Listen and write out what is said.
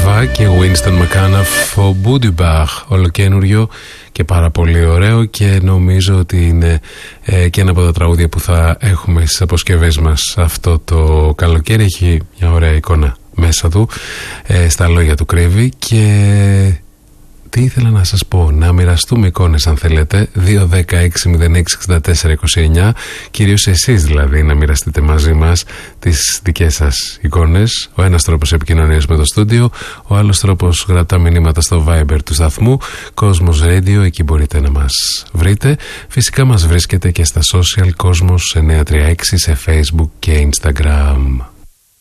Ava και Winston McAnuff, ο Boudibach, ολοκένουργιο και πάρα πολύ ωραίο, και νομίζω ότι είναι και ένα από τα τραγούδια που θα έχουμε στις αποσκευές μας αυτό το καλοκαίρι. Έχει μια ωραία εικόνα μέσα του, στα λόγια του κρύβει. Και τι ήθελα να σας πω, να μοιραστούμε εικόνες αν θέλετε, 2-16-06-64-29, κυρίως εσείς δηλαδή να μοιραστείτε μαζί μας τις δικές σας εικόνες. Ο ένας τρόπος επικοινωνίας με το στούντιο, ο άλλος τρόπος γραπτά μηνύματα στο Viber του σταθμού Cosmos Radio, εκεί μπορείτε να μας βρείτε. Φυσικά μας βρίσκεται και στα social Cosmos 936 σε Facebook και Instagram.